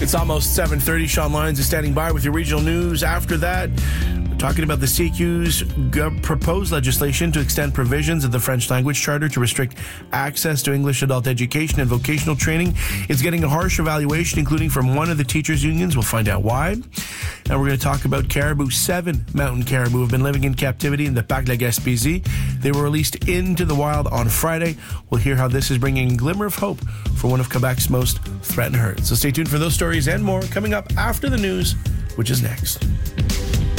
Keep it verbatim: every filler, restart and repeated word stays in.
It's almost seven thirty. Sean Lyons is standing by with your regional news. After that, we're talking about the C Q's proposed legislation to extend provisions of the French language charter to restrict access to English adult education and vocational training. It's getting a harsh evaluation, including from one of the teachers' unions. We'll find out why. And we're going to talk about caribou. Seven mountain caribou have been living in captivity in the Parc de la Gaspésie. They were released into the wild on Friday. We'll hear how this is bringing a glimmer of hope for one of Quebec's most threatened herds. So stay tuned for those stories and more coming up after the news, which is next.